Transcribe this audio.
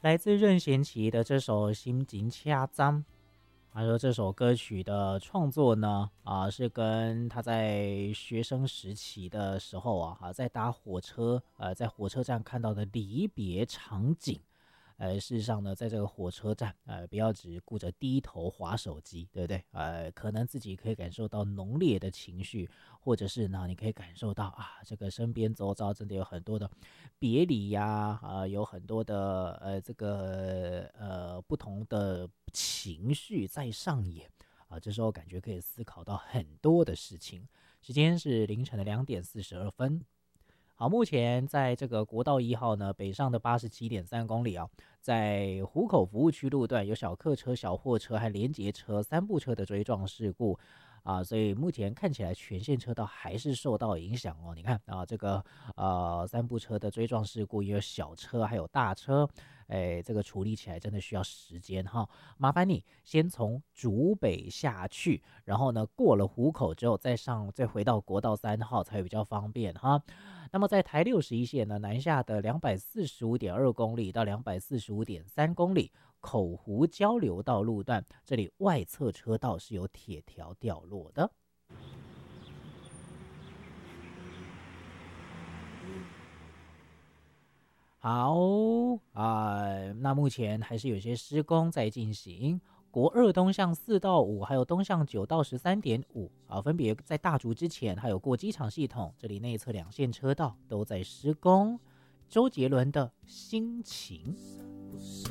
来自任贤齐的这首《心情恰张》。他说这首歌曲的创作呢，是跟他在学生时期的时候在搭火车，在火车站看到的离别场景。事实上呢，在这个火车站，不要只顾着低头滑手机，对不对？可能自己可以感受到浓烈的情绪，或者是呢，你可以感受到这个身边周遭真的有很多的别离呀，有很多的不同的情绪在上演这时候感觉可以思考到很多的事情。时间是凌晨的2:42。好，目前在这个国道1号呢，北上的87.3公里在湖口服务区路段有小客车、小货车和联结车3部车的追撞事故所以目前看起来全线车道还是受到影响哦。你看这个3部车的追撞事故也有小车还有大车，这个处理起来真的需要时间哈。麻烦你先从竹北下去，然后呢过了湖口之后再回到国道3号才会比较方便哈。那么在台61线呢，南下的245.2公里到245.3公里，口湖交流道路段，这里外侧车道是有铁条掉落的。好那目前还是有些施工在进行。国2东向4到5，还有东向9到13.5分别在大竹之前，还有过机场系统，这里内侧2线车道都在施工。周杰伦的心情。